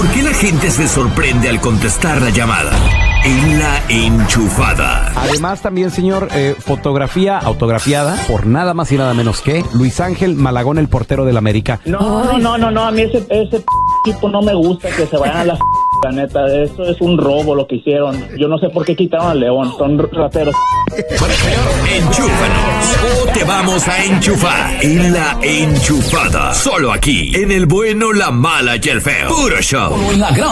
¿Por qué la gente se sorprende al contestar la llamada? En La Enchufada. Además también, señor, fotografía autografiada por nada más y nada menos que Luis Ángel Malagón, el portero del América. No, a mí ese tipo no me gusta, que se vayan a la neta, eso es un robo lo que hicieron. Yo no sé por qué quitaron al León, son rateros. Enchúfanos o te vamos a enchufar en La Enchufada. Solo aquí, en el bueno, la mala y el feo. Puro show. Como en la gran